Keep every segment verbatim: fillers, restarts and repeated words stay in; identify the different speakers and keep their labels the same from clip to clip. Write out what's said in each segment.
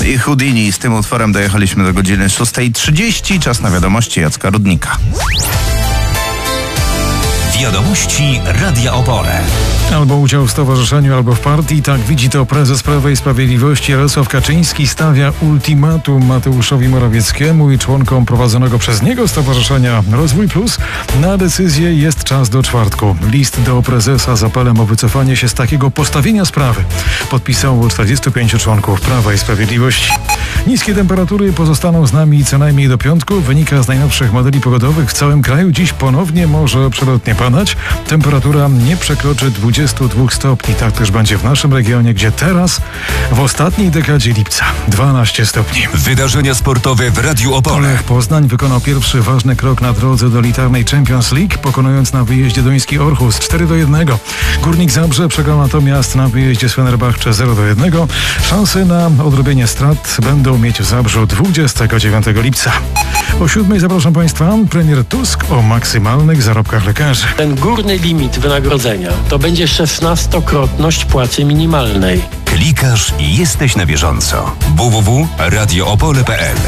Speaker 1: i Houdini. Z tym utworem dojechaliśmy do godziny szóstej trzydzieści. Czas na wiadomości Jacka Rudnika.
Speaker 2: Wiadomości Radia Opole.
Speaker 3: Albo udział w stowarzyszeniu, albo w partii. Tak widzi to prezes Prawa i Sprawiedliwości Jarosław Kaczyński. Stawia ultimatum Mateuszowi Morawieckiemu i członkom prowadzonego przez niego Stowarzyszenia Rozwój Plus. Na decyzję jest czas do czwartku. List do prezesa z apelem o wycofanie się z takiego postawienia sprawy podpisało czterdziestu pięciu członków Prawa i Sprawiedliwości. Niskie temperatury pozostaną z nami co najmniej do piątku. Wynika z najnowszych modeli pogodowych. W całym kraju dziś ponownie może przelotnie padać. Temperatura nie przekroczy dwudziestu dwóch stopni. Tak też będzie w naszym regionie, gdzie teraz w ostatniej dekadzie lipca dwanaście stopni.
Speaker 2: Wydarzenia sportowe w Radiu Opole.
Speaker 3: Lech Poznań wykonał pierwszy ważny krok na drodze do elitarnej Champions League, pokonując na wyjeździe duński Orhus cztery do jednego. Górnik Zabrze przegrał natomiast na wyjeździe z Fenerbahce zero do jednego. Szanse na odrobienie strat będą mieć w Zabrzu dwudziestego dziewiątego lipca. O siódmej zapraszam Państwa premier Tusk o maksymalnych zarobkach lekarzy.
Speaker 4: Ten górny limit wynagrodzenia to będzie szesnastokrotność płacy minimalnej.
Speaker 2: Klikasz i jesteś na bieżąco. w w w kropka radio opole kropka p l.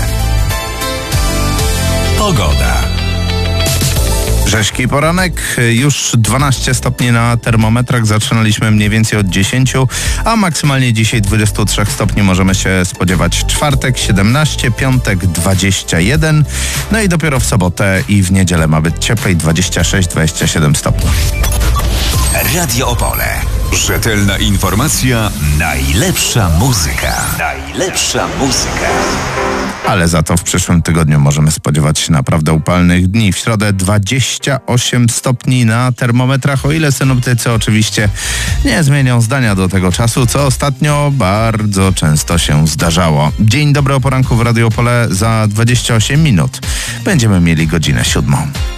Speaker 2: Pogoda.
Speaker 1: Rzeźki poranek, już dwanaście stopni na termometrach, zaczynaliśmy mniej więcej od dziesięciu, a maksymalnie dzisiaj dwudziestu trzech stopni możemy się spodziewać. Czwartek siedemnaście, piątek dwadzieścia jeden, no i dopiero w sobotę i w niedzielę ma być cieplej, dwadzieścia sześć dwadzieścia siedem stopni.
Speaker 2: Radio Opole. Rzetelna informacja, najlepsza muzyka. Najlepsza muzyka.
Speaker 1: Ale za to w przyszłym tygodniu możemy spodziewać się naprawdę upalnych dni. W środę dwadzieścia osiem stopni na termometrach, o ile synoptycy oczywiście nie zmienią zdania do tego czasu, co ostatnio bardzo często się zdarzało. Dzień dobry o poranku w Radio Opole za dwadzieścia osiem minut. Będziemy mieli godzinę siódmą.